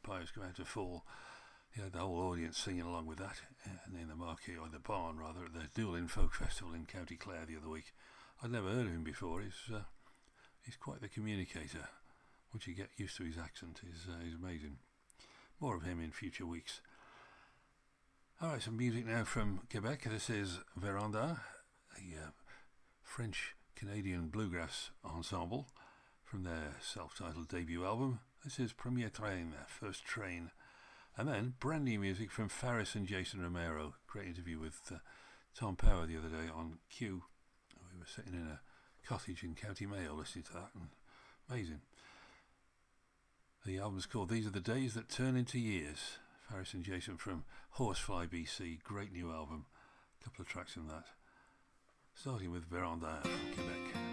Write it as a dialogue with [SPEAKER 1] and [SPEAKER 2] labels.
[SPEAKER 1] Empires Go Out to Fall. He had the whole audience singing along with that in the marquee, or the barn rather, at the Doolin Folk Festival in County Clare the other week. I'd never heard of him before. He's quite the communicator. Once you get used to his accent, he's amazing. More of him in future weeks. Alright, some music now from Quebec. This is Véranda, a French-Canadian bluegrass ensemble from their self-titled debut album. This is Premier Train, their first train. And then brand new music from Faris and Jason Romero. Great interview with Tom Power the other day on Q. We were sitting in a cottage in County Mayo listening to that, and amazing. The album's called These Are the Days That Turn Into Years. Faris and Jason from Horsefly BC. Great new album. A couple of tracks in that. Starting with Véranda from Quebec.